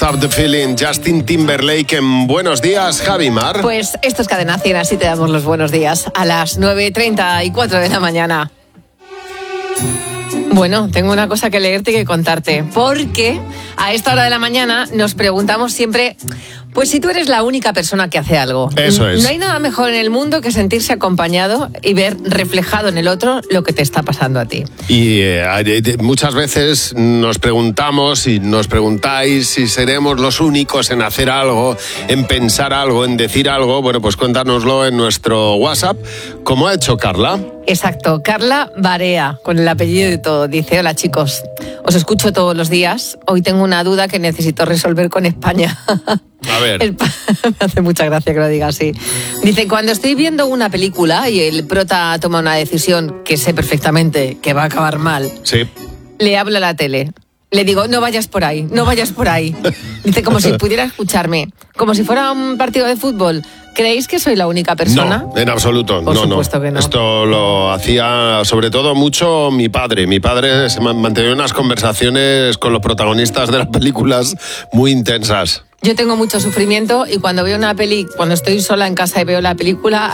Stop the Feeling, Justin Timberlake en Buenos Días, Javi Mar. Pues esto es Cadena 100, así te damos los buenos días a las 9:34 de la mañana. Bueno, tengo una cosa que leerte y que contarte, porque a esta hora de la mañana nos preguntamos siempre, pues si tú eres la única persona que hace algo. Eso es. No hay nada mejor en el mundo que sentirse acompañado y ver reflejado en el otro lo que te está pasando a ti. Y muchas veces nos preguntamos y nos preguntáis si seremos los únicos en hacer algo, en pensar algo, en decir algo. Bueno, pues cuéntanoslo en nuestro WhatsApp, como ha hecho Carla. Exacto, Carla Barea, con el apellido y todo. Dice, hola chicos, os escucho todos los días. Hoy tengo una duda que necesito resolver con España. A ver. Me hace mucha gracia que lo diga así. Dice, cuando estoy viendo una película y el prota toma una decisión que sé perfectamente que va a acabar mal, Sí. le hablo a la tele. Le digo, no vayas por ahí, no vayas por ahí. Dice, como si pudiera escucharme, como si fuera un partido de fútbol. ¿Creéis que soy la única persona? No, en absoluto. Por supuesto que no. Esto lo hacía sobre todo mucho mi padre. Mi padre se mantenía unas conversaciones con los protagonistas de las películas muy intensas. Yo tengo mucho sufrimiento y cuando veo una peli, cuando estoy sola en casa y veo la película,